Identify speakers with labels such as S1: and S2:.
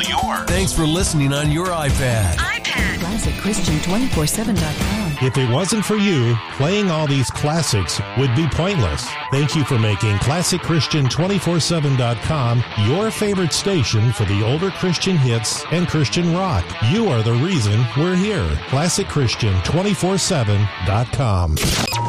S1: your.
S2: Thanks for listening on your iPad.
S3: ClassicChristian247.com.
S4: If it wasn't for you, playing all these classics would be pointless. Thank you for making ClassicChristian247.com your favorite station for the older Christian hits and Christian rock. You are the reason we're here. ClassicChristian247.com.